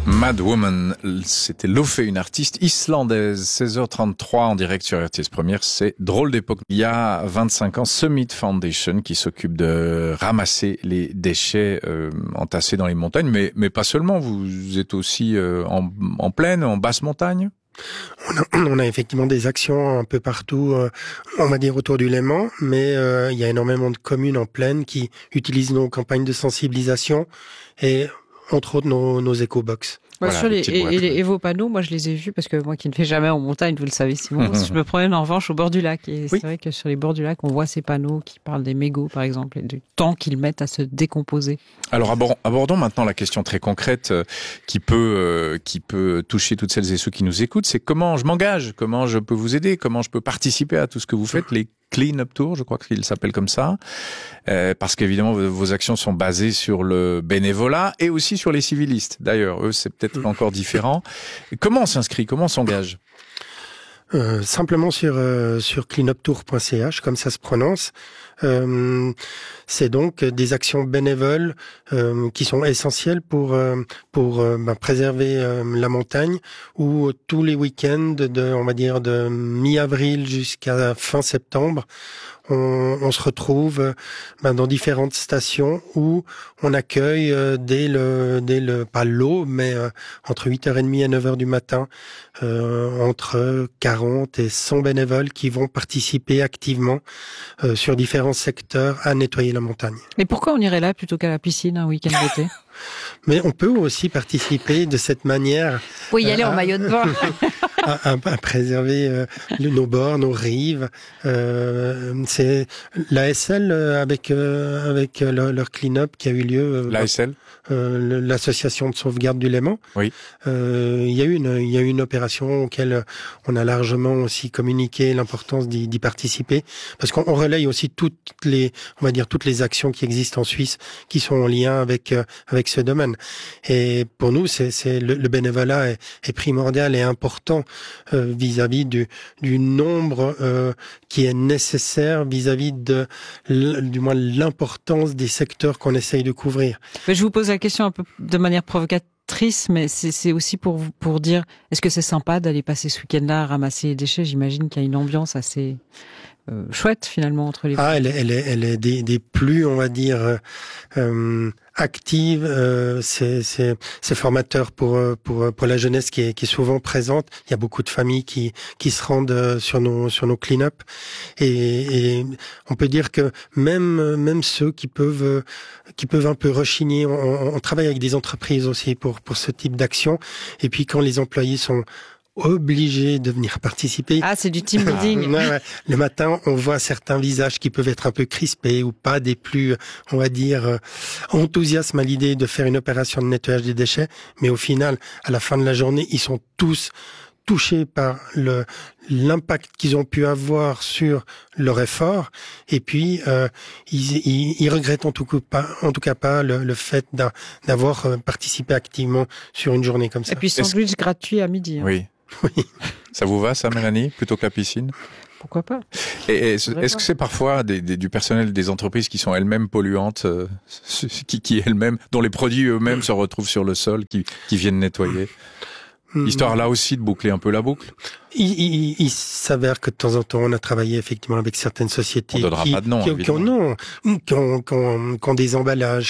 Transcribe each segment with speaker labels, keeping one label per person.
Speaker 1: Mad Woman, c'était Lofé, une artiste islandaise, 16h33 en direct sur RTS Première, c'est Drôle d'époque. Il y a 25 ans, Summit Foundation qui s'occupe de ramasser les déchets entassés dans les montagnes, mais pas seulement, vous êtes aussi en plaine, en basse montagne?
Speaker 2: On a effectivement des actions un peu partout, on va dire autour du Léman, mais il y a énormément de communes en plaine qui utilisent nos campagnes de sensibilisation et entre autres nos éco-box.
Speaker 3: Voilà, sur et vos panneaux, moi je les ai vus parce que moi qui ne fais jamais en montagne, vous le savez Simon, je me promène en revanche au bord du lac et c'est vrai que sur les bords du lac on voit ces panneaux qui parlent des mégots par exemple et du temps qu'ils mettent à se décomposer.
Speaker 1: Alors abordons maintenant la question très concrète qui peut toucher toutes celles et ceux qui nous écoutent, c'est comment je m'engage, comment je peux vous aider, comment je peux participer à tout ce que vous faites, les Clean Up Tour, je crois qu'il s'appelle comme ça, parce qu'évidemment vos actions sont basées sur le bénévolat et aussi sur les civilistes. D'ailleurs, eux, c'est peut-être encore différent. Comment on s'inscrit, comment on s'engage ?
Speaker 2: Simplement sur cleanuptour.ch, comme ça se prononce. C'est donc des actions bénévoles qui sont essentielles pour préserver la montagne, où tous les week-ends on va dire de mi-avril jusqu'à fin septembre, on se retrouve dans différentes stations où on accueille dès le pas l'eau, mais entre 8h30 et 9h du matin, entre 40 et 100 bénévoles qui vont participer activement sur différents secteurs à nettoyer la montagne.
Speaker 3: Mais pourquoi on irait là plutôt qu'à la piscine un week-end d'été ?
Speaker 2: Mais on peut aussi participer de cette manière.
Speaker 3: Oui, y aller en maillot de bain.
Speaker 2: à préserver nos bords, nos rives. C'est l'ASL avec leur clean-up qui a eu lieu.
Speaker 1: L'ASL,
Speaker 2: l'association de sauvegarde du Léman.
Speaker 1: Oui.
Speaker 2: Il y a eu une opération auquel on a largement aussi communiqué l'importance d'y participer, parce qu'on relaye aussi toutes les actions qui existent en Suisse qui sont en lien avec ce domaine. Et pour nous, c'est le bénévolat est primordial et important vis-à-vis du nombre qui est nécessaire vis-à-vis du moins l'importance des secteurs qu'on essaye de couvrir.
Speaker 3: Mais je vous pose la question un peu de manière provocatrice, mais c'est aussi pour dire, est-ce que c'est sympa d'aller passer ce week-end-là à ramasser les déchets ? J'imagine qu'il y a une ambiance assez chouette finalement entre les.
Speaker 2: Elle est des plus, on va dire, active. C'est formateur pour la jeunesse qui est souvent présente. Il y a beaucoup de familles qui se rendent sur nos clean-up et on peut dire que même ceux qui peuvent un peu rechigner. On travaille avec des entreprises aussi pour ce type d'action. Et puis quand les employés sont obligés de venir participer.
Speaker 3: Ah, c'est du team building.
Speaker 2: Ouais. Le matin, on voit certains visages qui peuvent être un peu crispés ou pas des plus, on va dire, enthousiasmes à l'idée de faire une opération de nettoyage des déchets. Mais au final, à la fin de la journée, ils sont tous touchés par l'impact qu'ils ont pu avoir sur leur effort, et puis ils regrettent en tout cas pas le fait d'avoir participé activement sur une journée comme ça.
Speaker 3: Et puis sandwich gratuit à midi. Hein.
Speaker 1: Oui. Ça vous va, ça, Mélanie, plutôt que la piscine ?
Speaker 3: Pourquoi pas ?
Speaker 1: Et est-ce que c'est parfois du personnel des entreprises qui sont elles-mêmes polluantes, qui elles-mêmes, dont les produits eux-mêmes se retrouvent sur le sol, qui viennent nettoyer ? Histoire là aussi de boucler un peu la boucle.
Speaker 2: Il s'avère que de temps en temps on a travaillé effectivement avec certaines sociétés qui ont des emballages,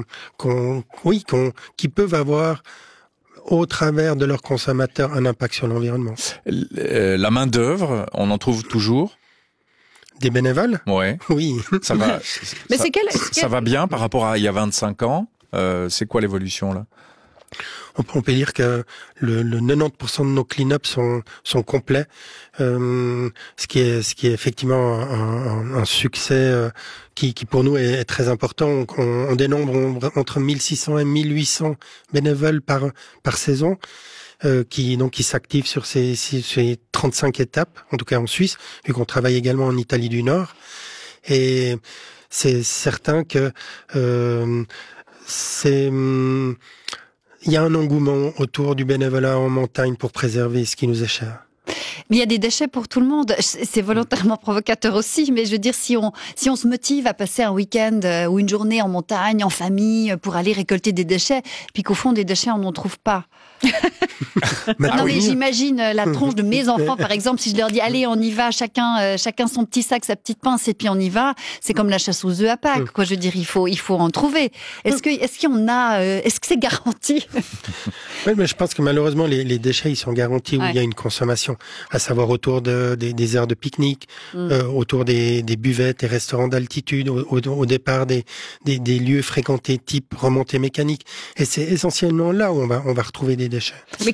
Speaker 2: qui peuvent avoir au travers de leurs consommateurs un impact sur l'environnement.
Speaker 1: La main d'œuvre, on en trouve toujours.
Speaker 2: Des bénévoles ?
Speaker 1: Ouais.
Speaker 2: Oui.
Speaker 1: Ça va.
Speaker 3: Mais
Speaker 1: ça va bien par rapport à il y a 25 ans. C'est quoi l'évolution là ?
Speaker 2: On peut dire que le 90% de nos clean-up sont complets, ce qui est effectivement un succès qui pour nous est très important. On dénombre entre 1600 et 1800 bénévoles par saison. Qui s'activent sur ces 35 étapes, en tout cas en Suisse, vu qu'on travaille également en Italie du Nord. Et c'est certain que il y a un engouement autour du bénévolat en montagne pour préserver ce qui nous est cher.
Speaker 4: Mais il y a des déchets pour tout le monde. C'est volontairement provocateur aussi, mais je veux dire, si on se motive à passer un week-end ou une journée en montagne, en famille, pour aller récolter des déchets, puis qu'au fond, des déchets, on n'en trouve pas. Non, mais j'imagine la tronche de mes enfants, par exemple, si je leur dis, allez, on y va, chacun son petit sac, sa petite pince, et puis on y va, c'est comme la chasse aux œufs à Pâques, quoi. Je veux dire, il faut en trouver. Est-ce que c'est garanti?
Speaker 2: Oui, mais je pense que malheureusement, les déchets, ils sont garantis où il y a une consommation, à savoir autour des aires de pique-nique, autour des buvettes, des restaurants d'altitude, au départ des lieux fréquentés type remontée mécanique. Et c'est essentiellement là où on va retrouver des déchets.
Speaker 3: Mais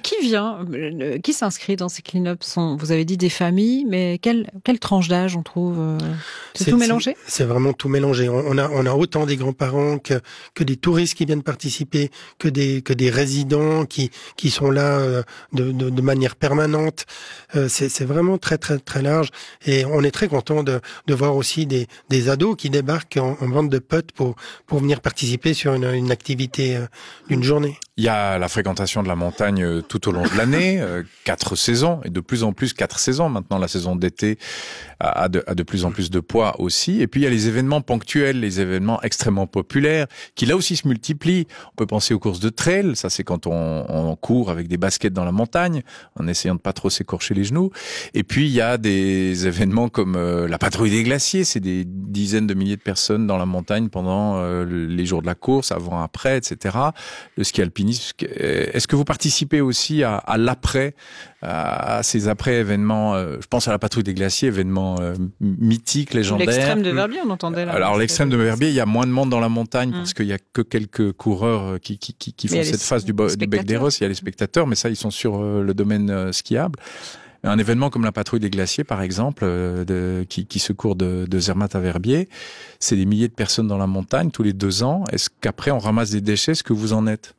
Speaker 3: qui s'inscrit dans ces clean-up? Vous avez dit des familles, mais quelle tranche d'âge on trouve? C'est tout mélangé?
Speaker 2: C'est vraiment tout mélangé. On a autant des grands-parents que des touristes qui viennent participer, que des résidents qui sont là de manière permanente. C'est vraiment très très très large, et on est très content de voir aussi des ados qui débarquent en bande de potes pour venir participer sur une activité d'une journée.
Speaker 1: Il y a la fréquentation de la montagne tout au long de l'année, 4 saisons, et de plus en plus 4 saisons. Maintenant, la saison d'été a de plus en plus de poids aussi. Et puis, il y a les événements ponctuels, les événements extrêmement populaires, qui là aussi se multiplient. On peut penser aux courses de trail, ça c'est quand on court avec des baskets dans la montagne, en essayant de pas trop s'écorcher les genoux. Et puis, il y a des événements comme la patrouille des glaciers, c'est des dizaines de milliers de personnes dans la montagne pendant les jours de la course, avant, après, etc. Le ski alpinisme. Est-ce que vous participez aussi à l'après, à ces après-événements? Je pense à la patrouille des glaciers, événement mythique, légendaire.
Speaker 3: L'extrême de Verbier, on entendait là.
Speaker 1: Alors l'extrême de Verbier, il y a moins de monde dans la montagne parce qu'il y a que quelques coureurs qui font cette phase du bec des Rosses. Il y a les spectateurs, mais ça, ils sont sur le domaine skiable. Un événement comme la patrouille des glaciers, par exemple, qui secourt de Zermatt à Verbier, c'est des milliers de personnes dans la montagne tous les 2 ans. Est-ce qu'après on ramasse des déchets? Est-ce que vous en êtes?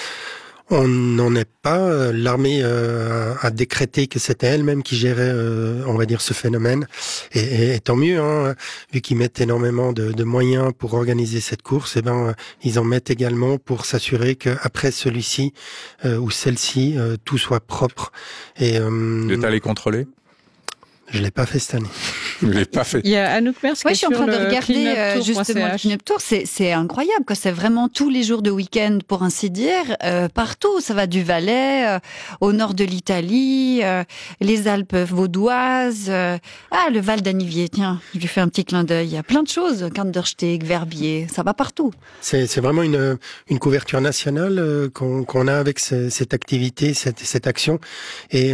Speaker 2: On n'en est pas. L'armée a décrété que c'était elle-même qui gérait, on va dire, ce phénomène. Et tant mieux, hein, vu qu'ils mettent énormément de moyens pour organiser cette course. Ils en mettent également pour s'assurer qu'après celui-ci ou celle-ci, tout soit propre. Et
Speaker 1: vous êtes allé contrôler?
Speaker 2: Je l'ai pas fait cette année.
Speaker 1: Vous l'avez pas fait.
Speaker 3: Il y a Anouk Merz qui
Speaker 4: je suis en train de regarder justement le Clean-up Tour. C'est incroyable, quoi. C'est vraiment tous les jours de week-end, pour ainsi dire, partout. Ça va du Valais au nord de l'Italie, les Alpes vaudoises, le Val d'Anivier. Tiens, je lui fais un petit clin d'œil. Il y a plein de choses. Kandersteg, Verbier, ça va partout.
Speaker 2: C'est vraiment une couverture nationale qu'on a avec cette activité, cette action. Et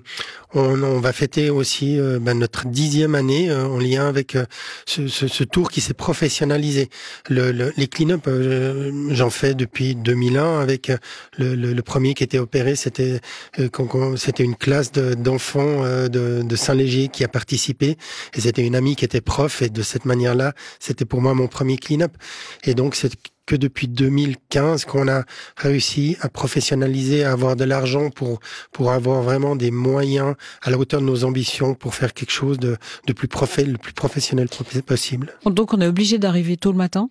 Speaker 2: on va fêter aussi notre 10e année en lien avec ce tour qui s'est professionnalisé. Les clean-up, j'en fais depuis 2001 avec le premier qui était opéré, c'était une classe d'enfants de Saint-Léger qui a participé, et c'était une amie qui était prof, et de cette manière-là, c'était pour moi mon premier clean-up. Et donc c'est que depuis 2015 qu'on a réussi à professionnaliser, à avoir de l'argent pour avoir vraiment des moyens à la hauteur de nos ambitions pour faire quelque chose de le plus professionnel possible.
Speaker 3: Donc on est obligé d'arriver tôt le matin?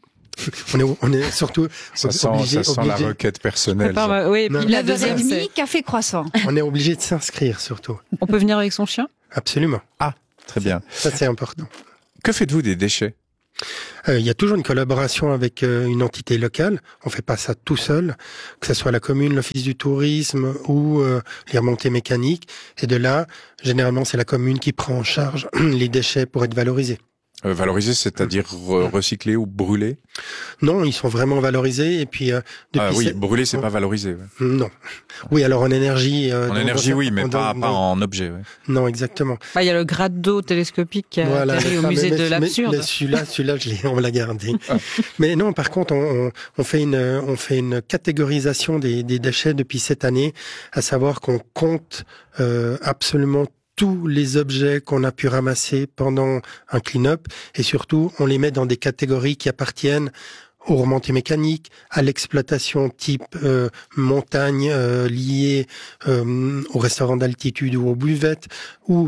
Speaker 2: On est surtout obligé.
Speaker 1: Ça sent la requête personnelle.
Speaker 3: Oui, et puis
Speaker 4: 9h30, café croissant.
Speaker 2: On est obligé de s'inscrire surtout.
Speaker 3: On peut venir avec son chien?
Speaker 2: Absolument.
Speaker 1: Ah, très bien.
Speaker 2: Ça c'est important.
Speaker 1: Que faites-vous des déchets?
Speaker 2: Il y a toujours une collaboration avec une entité locale. On fait pas ça tout seul, que ce soit la commune, l'office du tourisme ou les remontées mécaniques. Et de là, généralement, c'est la commune qui prend en charge les déchets pour être valorisés.
Speaker 1: Valoriser, c'est-à-dire recycler ou brûler?
Speaker 2: Non, ils sont vraiment valorisés. Et puis
Speaker 1: brûler, c'est pas valorisé. Ouais.
Speaker 2: Non. Oui, alors en énergie.
Speaker 1: En énergie, oui, mais pas en objet. Ouais.
Speaker 2: Non, exactement.
Speaker 3: Il y a le grade d'eau télescopique qui a atterri au musée de l'absurde.
Speaker 2: Mais celui-là, on l'a gardé. Mais non, par contre, on fait une catégorisation des déchets depuis cette année, à savoir qu'on compte absolument tous les objets qu'on a pu ramasser pendant un clean-up, et surtout on les met dans des catégories qui appartiennent aux remontées mécaniques, à l'exploitation type montagne liée au restaurant d'altitude ou aux buvettes, ou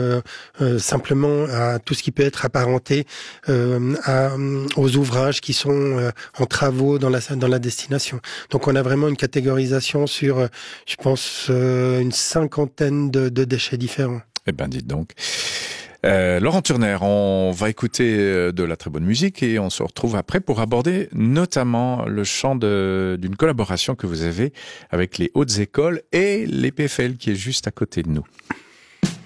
Speaker 2: simplement à tout ce qui peut être apparenté aux ouvrages qui sont en travaux dans la destination. Donc on a vraiment une catégorisation sur, je pense, une 50aine de déchets différents.
Speaker 1: Eh ben, dites donc. Laurent Turner, on va écouter de la très bonne musique et on se retrouve après pour aborder notamment le champ d'une collaboration que vous avez avec les hautes écoles et l'EPFL qui est juste à côté de nous.